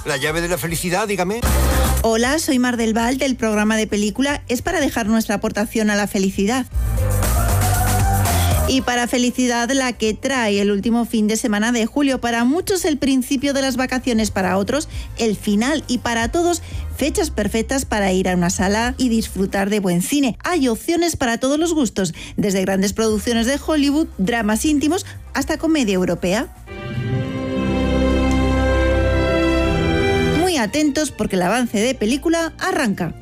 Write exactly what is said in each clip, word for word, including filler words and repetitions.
La llave de la felicidad, dígame. Hola, soy Mar del Val del programa de película Es para dejar nuestra aportación a la felicidad. Y para felicidad la que trae el último fin de semana de julio. Para muchos el principio de las vacaciones, para otros el final y para todos fechas perfectas para ir a una sala y disfrutar de buen cine. Hay opciones para todos los gustos, desde grandes producciones de Hollywood, dramas íntimos, hasta comedia europea. Muy atentos porque el avance de película arranca.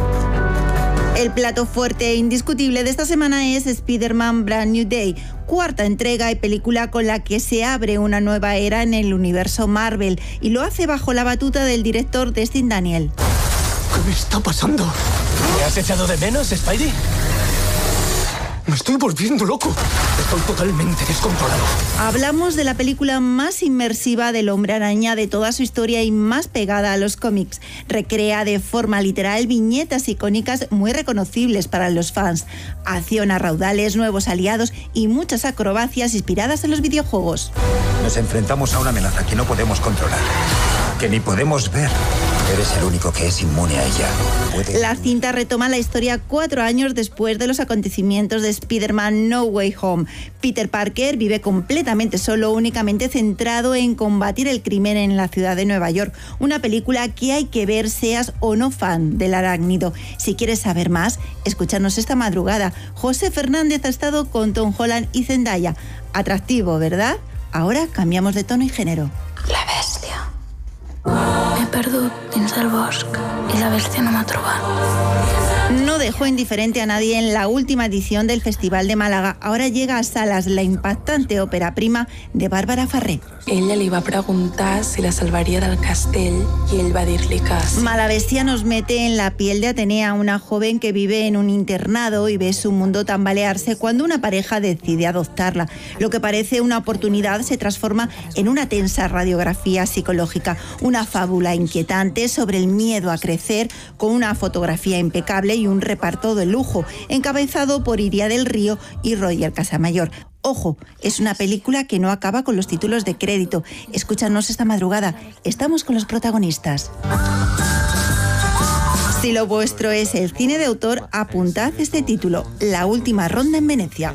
El plato fuerte e indiscutible de esta semana es Spider-Man Brand New Day, cuarta entrega y película con la que se abre una nueva era en el universo Marvel, y lo hace bajo la batuta del director Destin Daniel. ¿Qué me está pasando? ¿Me has echado de menos, Spidey? Me estoy volviendo loco. Estoy totalmente descontrolado. Hablamos de la película más inmersiva del Hombre Araña de toda su historia y más pegada a los cómics. Recrea de forma literal viñetas icónicas muy reconocibles para los fans. Acción a raudales, nuevos aliados y muchas acrobacias inspiradas en los videojuegos. Nos enfrentamos a una amenaza que no podemos controlar, que ni podemos ver. Eres el único que es inmune a ella. Puede... La cinta retoma la historia cuatro años después de los acontecimientos de Spider-Man No Way Home. Peter Parker vive completamente solo, únicamente centrado en combatir el crimen en la ciudad de Nueva York. Una película que hay que ver seas o no fan del arácnido. Si quieres saber más, escúchanos esta madrugada. José Fernández ha estado con Tom Holland y Zendaya. Atractivo, ¿verdad? Ahora cambiamos de tono y género. La bestia. M'he perdut dins del bosc i la bèstia no m'ha trobat. No dejó indiferente a nadie en la última edición del Festival de Málaga. Ahora llega a salas la impactante ópera prima de Bàrbara Ferrer. Ella li va preguntar si la salvaria del castell i ell va dir-li que sí. Malabestia nos mete en la piel de Atenea, una joven que vive en un internado y ve su mundo tambalearse cuando una pareja decide adoptarla. Lo que parece una oportunidad se transforma en una tensa radiografía psicológica, una fábula inquietante sobre el miedo a crecer, con una fotografía impecable y un reparto de lujo, encabezado por Iria del Río y Roger Casamayor. Ojo, es una película que no acaba con los títulos de crédito. Escúchanos esta madrugada. Estamos con los protagonistas. Si lo vuestro es el cine de autor, apuntad este título: La última ronda en Venecia.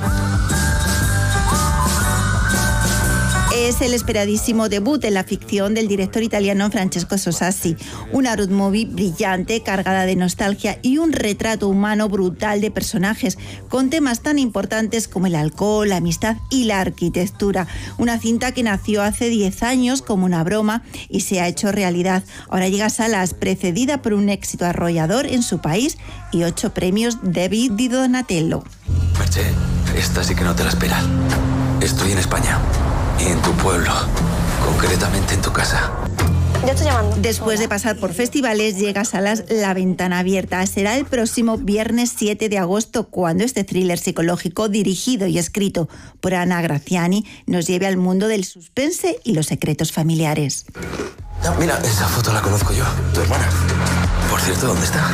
Es el esperadísimo debut en la ficción del director italiano Francesco Sosassi. Una road movie brillante, cargada de nostalgia y un retrato humano brutal de personajes, con temas tan importantes como el alcohol, la amistad y la arquitectura. Una cinta que nació hace diez años como una broma y se ha hecho realidad. Ahora llega a salas, precedida por un éxito arrollador en su país y ocho premios David di Donatello. Merche, esta sí que no te la esperas. Estoy en España. Y en tu pueblo, concretamente en tu casa. Ya estoy llamando. Después de pasar por festivales, llega a salas La Ventana Abierta. Será el próximo viernes siete de agosto cuando este thriller psicológico, dirigido y escrito por Ana Graziani, nos lleve al mundo del suspense y los secretos familiares. No, mira, esa foto la conozco yo, tu hermana. Por cierto, ¿dónde está?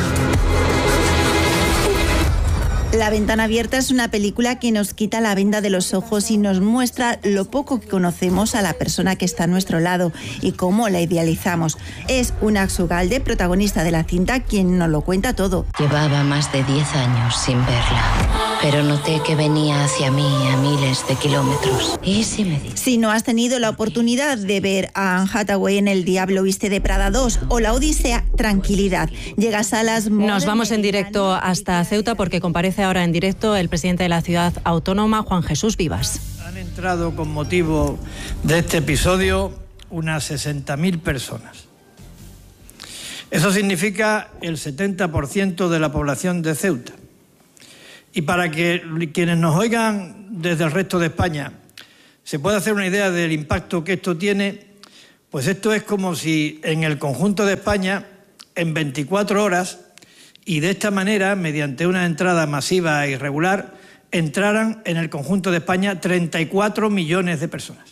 La Ventana Abierta es una película que nos quita la venda de los ojos y nos muestra lo poco que conocemos a la persona que está a nuestro lado y cómo la idealizamos. Es Unax Ugalde, protagonista de la cinta, quien nos lo cuenta todo. Llevaba más de diez años sin verla, pero noté que venía hacia mí a miles de kilómetros. Y sí me dice... Si no has tenido la oportunidad de ver a Anne Hathaway en El Diablo Viste de Prada dos o La Odisea, tranquilidad. Llega a salas... Nos vamos en directo hasta Ceuta porque comparece ahora en directo el presidente de la ciudad autónoma, Juan Jesús Vivas. Han entrado con motivo de este episodio unas sesenta mil personas. Eso significa el setenta por ciento de la población de Ceuta. Y para que quienes nos oigan desde el resto de España se pueda hacer una idea del impacto que esto tiene, pues esto es como si en el conjunto de España, en veinticuatro horas, y de esta manera, mediante una entrada masiva e irregular, entraran en el conjunto de España treinta y cuatro millones de personas.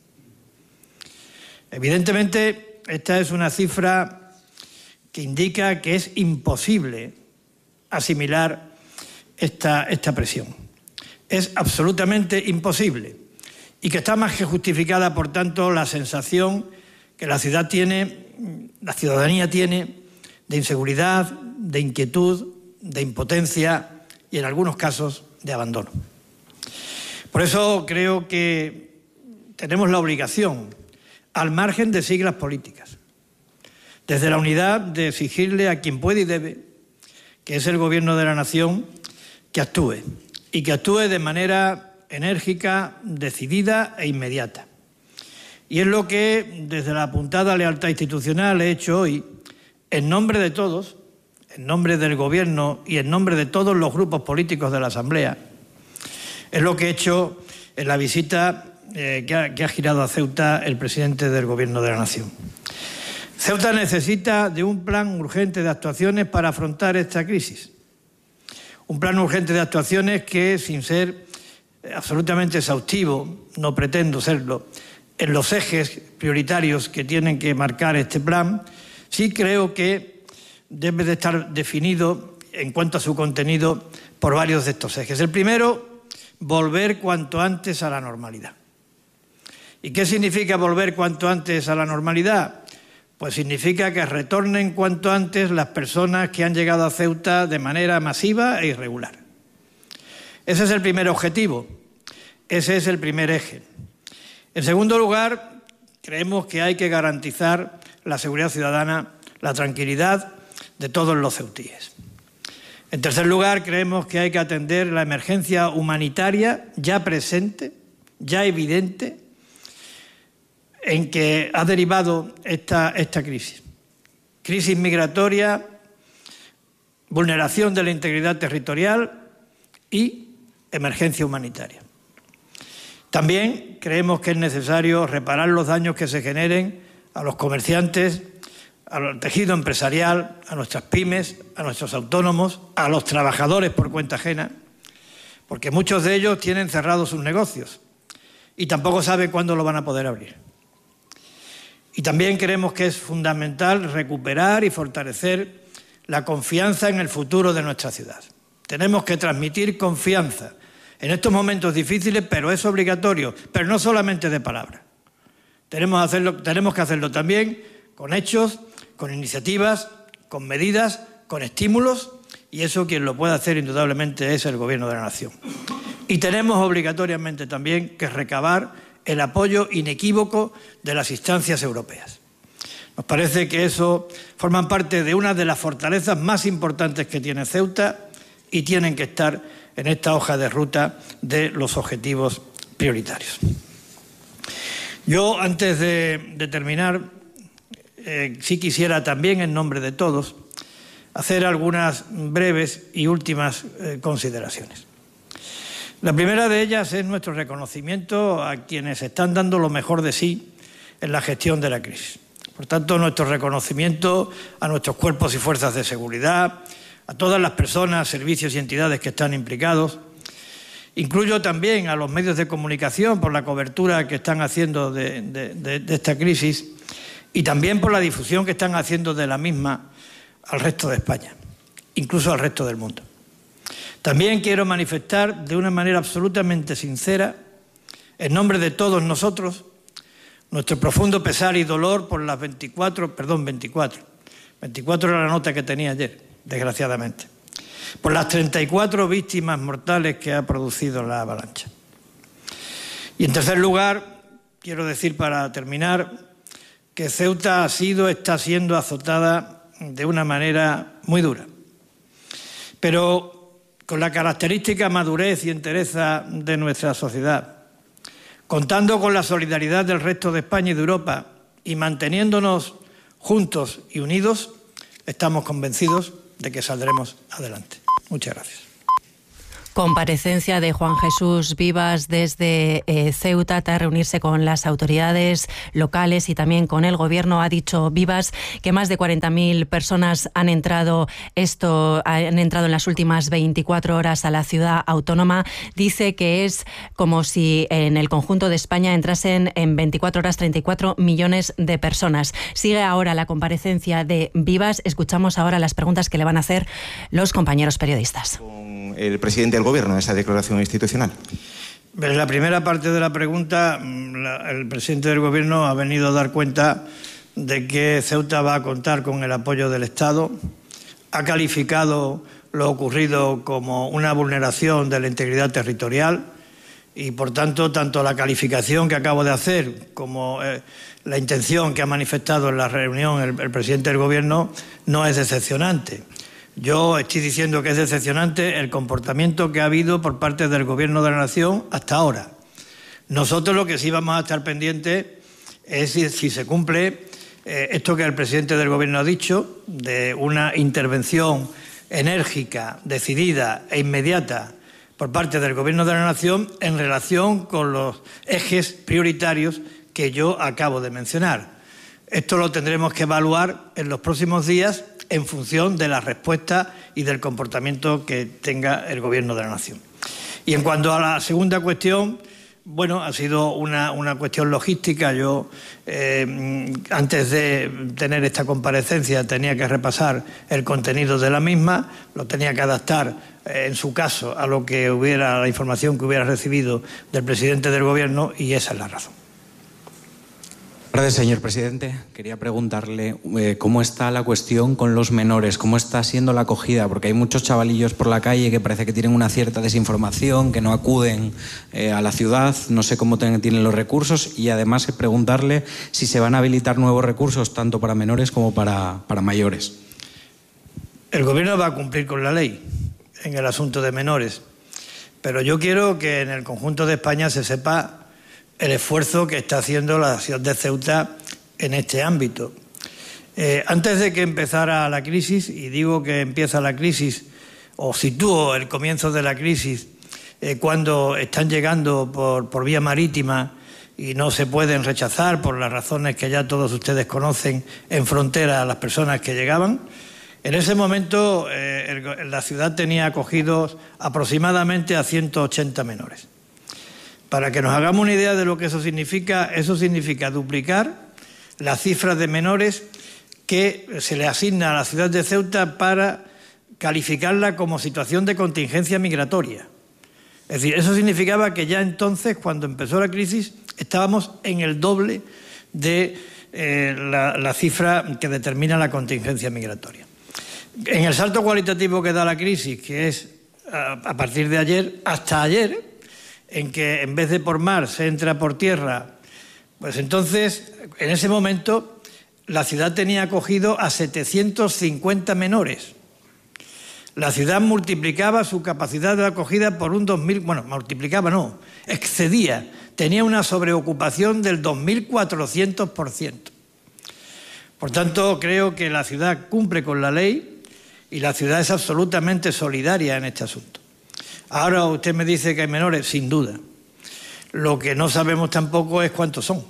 Evidentemente, esta es una cifra que indica que es imposible asimilar esta, esta presión. Es absolutamente imposible y que está más que justificada, por tanto, la sensación que la ciudad tiene la ciudadanía tiene de inseguridad, de inquietud, de impotencia y en algunos casos de abandono. Por eso creo que tenemos la obligación, al margen de siglas políticas, desde la unidad de exigirle a quien puede y debe, que es el Gobierno de la Nación, que actúe y que actúe de manera enérgica, decidida e inmediata. Y es lo que, desde la apuntada lealtad institucional, he hecho hoy, en nombre de todos, en nombre del Gobierno y en nombre de todos los grupos políticos de la Asamblea. Es lo que he hecho en la visita eh, que, ha, que ha girado a Ceuta el presidente del Gobierno de la Nación. Ceuta necesita de un plan urgente de actuaciones para afrontar esta crisis. Un plan urgente de actuaciones que, sin ser absolutamente exhaustivo, no pretendo serlo, en los ejes prioritarios que tienen que marcar este plan, sí creo que debe de estar definido en cuanto a su contenido por varios de estos ejes. El primero, volver cuanto antes a la normalidad. ¿Y qué significa volver cuanto antes a la normalidad? Pues significa que retornen cuanto antes las personas que han llegado a Ceuta de manera masiva e irregular. Ese es el primer objetivo, ese es el primer eje. En segundo lugar, creemos que hay que garantizar la seguridad ciudadana, la tranquilidad de todos los ceutíes. En tercer lugar, creemos que hay que atender la emergencia humanitaria ya presente, ya evidente, en que ha derivado esta, esta crisis. Crisis migratoria, vulneración de la integridad territorial y emergencia humanitaria. También creemos que es necesario reparar los daños que se generen a los comerciantes, al tejido empresarial, a nuestras pymes, a nuestros autónomos, a los trabajadores por cuenta ajena, porque muchos de ellos tienen cerrados sus negocios y tampoco saben cuándo lo van a poder abrir. Y también creemos que es fundamental recuperar y fortalecer la confianza en el futuro de nuestra ciudad. Tenemos que transmitir confianza en estos momentos difíciles, pero es obligatorio, pero no solamente de palabras. Tenemos, hacerlo, tenemos que hacerlo también con hechos, con iniciativas, con medidas, con estímulos, y eso quien lo puede hacer indudablemente es el Gobierno de la Nación. Y tenemos obligatoriamente también que recabar el apoyo inequívoco de las instancias europeas. Nos parece que eso forma parte de una de las fortalezas más importantes que tiene Ceuta y tienen que estar en esta hoja de ruta de los objetivos prioritarios. Yo, antes de, de terminar, eh, sí quisiera también, en nombre de todos, hacer algunas breves y últimas eh, consideraciones. La primera de ellas es nuestro reconocimiento a quienes están dando lo mejor de sí en la gestión de la crisis. Por tanto, nuestro reconocimiento a nuestros cuerpos y fuerzas de seguridad, a todas las personas, servicios y entidades que están implicados. Incluyo también a los medios de comunicación por la cobertura que están haciendo de, de, de, de esta crisis y también por la difusión que están haciendo de la misma al resto de España, incluso al resto del mundo. También quiero manifestar de una manera absolutamente sincera, en nombre de todos nosotros, nuestro profundo pesar y dolor por las veinticuatro, perdón, veinticuatro, veinticuatro era la nota que tenía ayer, desgraciadamente, por las treinta y cuatro víctimas mortales que ha producido la avalancha. Y en tercer lugar, quiero decir para terminar que Ceuta ha sido, está siendo azotada de una manera muy dura, pero con la característica madurez y entereza de nuestra sociedad, contando con la solidaridad del resto de España y de Europa y manteniéndonos juntos y unidos, estamos convencidos de que saldremos adelante. Muchas gracias. Comparecencia de Juan Jesús Vivas desde eh, Ceuta tras reunirse con las autoridades locales y también con el Gobierno. Ha dicho Vivas que más de cuarenta mil personas han entrado, esto, han entrado en las últimas veinticuatro horas a la ciudad autónoma. Dice que es como si en el conjunto de España entrasen en veinticuatro horas treinta y cuatro millones de personas. Sigue ahora la comparecencia de Vivas. Escuchamos ahora las preguntas que le van a hacer los compañeros periodistas. El presidente del Gobierno, esa declaración institucional. En la primera parte de la pregunta, la, el presidente del Gobierno ha venido a dar cuenta de que Ceuta va a contar con el apoyo del Estado, ha calificado lo ocurrido como una vulneración de la integridad territorial y, por tanto, tanto la calificación que acabo de hacer como eh, la intención que ha manifestado en la reunión el, el presidente del Gobierno no es decepcionante. Yo estoy diciendo que es decepcionante el comportamiento que ha habido por parte del Gobierno de la Nación hasta ahora. Nosotros lo que sí vamos a estar pendientes es si, si se cumple eh, esto que el presidente del Gobierno ha dicho, de una intervención enérgica, decidida e inmediata por parte del Gobierno de la Nación en relación con los ejes prioritarios que yo acabo de mencionar. Esto lo tendremos que evaluar en los próximos días en función de la respuesta y del comportamiento que tenga el Gobierno de la Nación. Y en cuanto a la segunda cuestión, bueno, ha sido una, una cuestión logística. Yo, eh, antes de tener esta comparecencia, tenía que repasar el contenido de la misma, lo tenía que adaptar, eh, en su caso, a lo que hubiera, a la información que hubiera recibido del presidente del Gobierno, y esa es la razón. Buenas tardes, señor presidente. Quería preguntarle eh, cómo está la cuestión con los menores, cómo está siendo la acogida, porque hay muchos chavalillos por la calle que parece que tienen una cierta desinformación, que no acuden eh, a la ciudad, no sé cómo tienen los recursos, y además preguntarle si se van a habilitar nuevos recursos tanto para menores como para, para mayores. El Gobierno va a cumplir con la ley en el asunto de menores, pero yo quiero que en el conjunto de España se sepa el esfuerzo que está haciendo la ciudad de Ceuta en este ámbito. Eh, antes de que empezara la crisis, y digo que empieza la crisis, o sitúo el comienzo de la crisis, eh, cuando están llegando por, por vía marítima y no se pueden rechazar por las razones que ya todos ustedes conocen en frontera a las personas que llegaban, en ese momento eh, el, la ciudad tenía acogidos aproximadamente a ciento ochenta menores. Para que nos hagamos una idea de lo que eso significa, eso significa duplicar las cifras de menores que se le asigna a la ciudad de Ceuta para calificarla como situación de contingencia migratoria. Es decir, eso significaba que ya entonces, cuando empezó la crisis, estábamos en el doble de eh, la, la cifra que determina la contingencia migratoria. En el salto cualitativo que da la crisis, que es a, a partir de ayer, hasta ayer, en que en vez de por mar se entra por tierra, pues entonces, en ese momento, la ciudad tenía acogido a setecientos cincuenta menores. La ciudad multiplicaba su capacidad de acogida por un dos mil, bueno, multiplicaba no, excedía, tenía una sobreocupación del dos mil cuatrocientos por ciento. Por tanto, creo que la ciudad cumple con la ley y la ciudad es absolutamente solidaria en este asunto. Ahora usted me dice que hay menores, sin duda. Lo que no sabemos tampoco es cuántos son.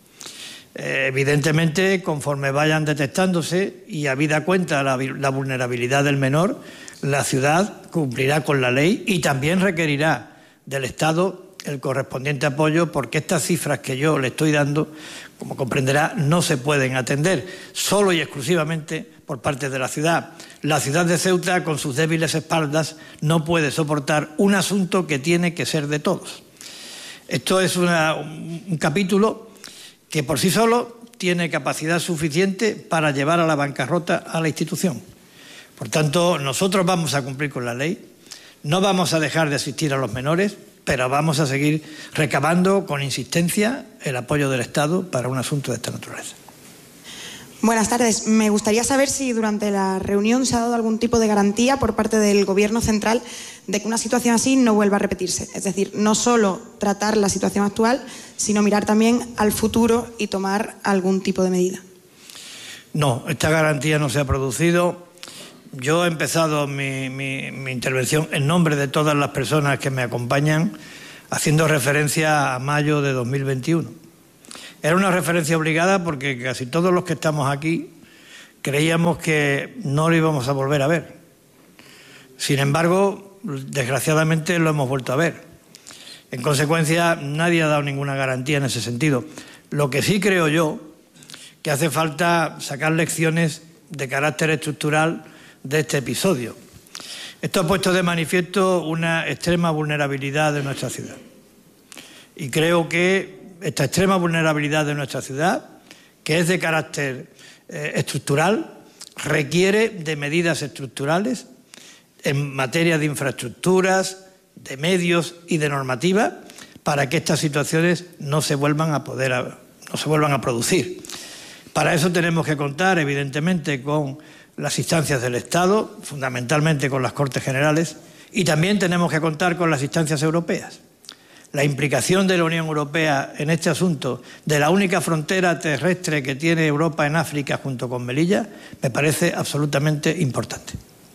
Eh, evidentemente, conforme vayan detectándose y habida cuenta la, la vulnerabilidad del menor, la ciudad cumplirá con la ley y también requerirá del Estado el correspondiente apoyo, porque estas cifras que yo le estoy dando, como comprenderá, no se pueden atender solo y exclusivamente por parte de la ciudad. La ciudad de Ceuta, con sus débiles espaldas, no puede soportar un asunto que tiene que ser de todos. Esto es una, un, un capítulo que por sí solo tiene capacidad suficiente para llevar a la bancarrota a la institución. Por tanto, nosotros vamos a cumplir con la ley, no vamos a dejar de asistir a los menores, pero vamos a seguir recabando con insistencia el apoyo del Estado para un asunto de esta naturaleza. Buenas tardes. Me gustaría saber si durante la reunión se ha dado algún tipo de garantía por parte del Gobierno central de que una situación así no vuelva a repetirse. Es decir, no solo tratar la situación actual, sino mirar también al futuro y tomar algún tipo de medida. No, esta garantía no se ha producido. Yo he empezado mi, mi, mi intervención en nombre de todas las personas que me acompañan, haciendo referencia a mayo de dos mil veintiuno. Era una referencia obligada porque casi todos los que estamos aquí creíamos que no lo íbamos a volver a ver. Sin embargo, desgraciadamente lo hemos vuelto a ver. En consecuencia, nadie ha dado ninguna garantía en ese sentido. Lo que sí creo yo, que hace falta sacar lecciones de carácter estructural de este episodio. Esto ha puesto de manifiesto una extrema vulnerabilidad de nuestra ciudad. Y creo que esta extrema vulnerabilidad de nuestra ciudad, que es de carácter eh, estructural, requiere de medidas estructurales en materia de infraestructuras, de medios y de normativa para que estas situaciones no se vuelvan a poder no se vuelvan a producir. Para eso tenemos que contar, evidentemente, con las instancias del Estado, fundamentalmente con las Cortes Generales, y también tenemos que contar con las instancias europeas. La implicación de la Unión Europea en este asunto, de la única frontera terrestre que tiene Europa en África junto con Melilla, me parece absolutamente importante.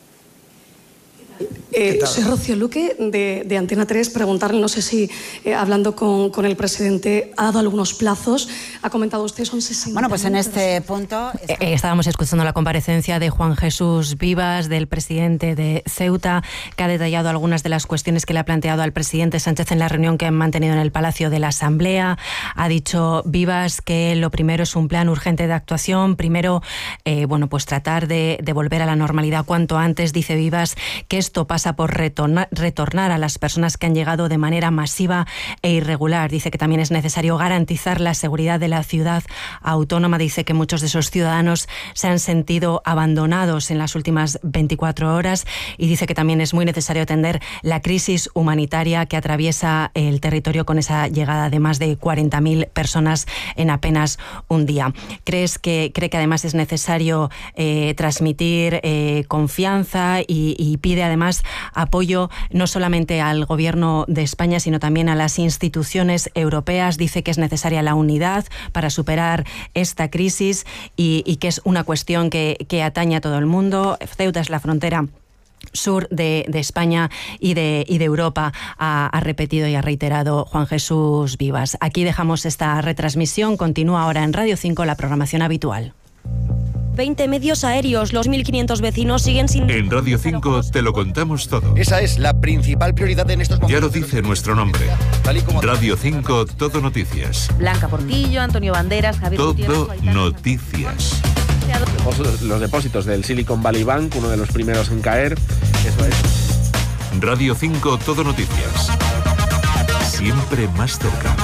Eh, soy Rocío Luque, de, de Antena tres. Preguntarle, no sé si eh, hablando con, con el presidente ha dado algunos plazos. Ha comentado usted, son sesenta. Bueno, pues en este punto... Eh, estábamos escuchando la comparecencia de Juan Jesús Vivas, del presidente de Ceuta, que ha detallado algunas de las cuestiones que le ha planteado al presidente Sánchez en la reunión que han mantenido en el Palacio de la Asamblea. Ha dicho Vivas que lo primero es un plan urgente de actuación. Primero, eh, bueno, pues tratar de, de volver a la normalidad cuanto antes. Dice Vivas que esto pasa por retornar, retornar a las personas que han llegado de manera masiva e irregular. Dice que también es necesario garantizar la seguridad de la ciudad autónoma. Dice que muchos de esos ciudadanos se han sentido abandonados en las últimas veinticuatro horas y dice que también es muy necesario atender la crisis humanitaria que atraviesa el territorio con esa llegada de más de cuarenta mil personas en apenas un día. ¿Crees que, cree que además es necesario eh, transmitir eh, confianza y, y pide además apoyo no solamente al Gobierno de España, sino también a las instituciones europeas? Dice que es necesaria la unidad para superar esta crisis y, y que es una cuestión que, que atañe a todo el mundo. Ceuta es la frontera sur de, de España y de, y de Europa, ha, ha repetido y ha reiterado Juan Jesús Vivas. Aquí dejamos esta retransmisión. Continúa ahora en Radio cinco la programación habitual. veinte medios aéreos, los mil quinientos vecinos siguen sin... En Radio cinco te lo contamos todo. Esa es la principal prioridad en estos momentos. Ya lo dice nuestro nombre. Radio cinco, Todo Noticias. Blanca Portillo, Antonio Banderas, Javier Todo Noticias. Los depósitos del Silicon Valley Bank, uno de los primeros en caer. Eso es. Radio cinco, Todo Noticias. Siempre más cerca.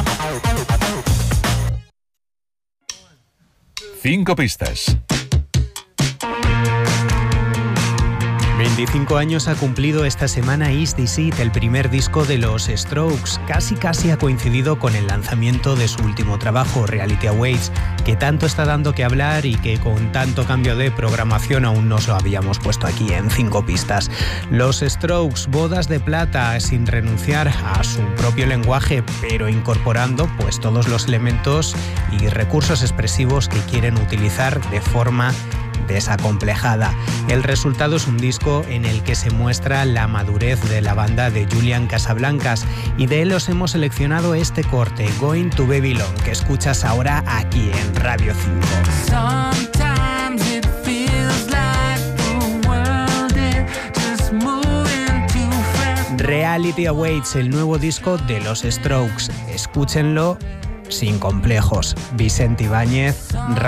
Cinco pistas. veinticinco años ha cumplido esta semana Is This It, el primer disco de los Strokes. Casi casi ha coincidido con el lanzamiento de su último trabajo, Reality Awaits, que tanto está dando que hablar y que con tanto cambio de programación aún no se lo habíamos puesto aquí en cinco pistas. Los Strokes, bodas de plata, sin renunciar a su propio lenguaje, pero incorporando pues todos los elementos y recursos expresivos que quieren utilizar de forma desacomplejada. El resultado es un disco en el que se muestra la madurez de la banda de Julian Casablancas y de él os hemos seleccionado este corte, Going to Babylon, que escuchas ahora aquí en Radio cinco. Reality Awaits, el nuevo disco de los Strokes. Escúchenlo sin complejos. Vicente Ibáñez,